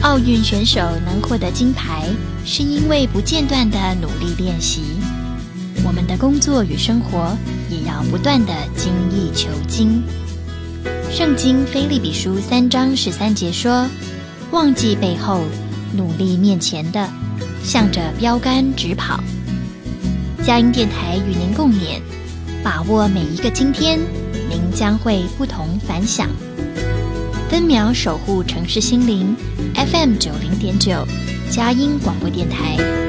奥运选手能获得金牌，是因为不间断的努力练习。我们的工作与生活也要不断的精益求精。圣经腓立比书3章13节说，忘记背后，努力面前的，向着标杆直跑。佳音电台与您共勉，把握每一个今天，您将会不同凡响。分秒守护城市心灵 FM 90.9佳音广播电台。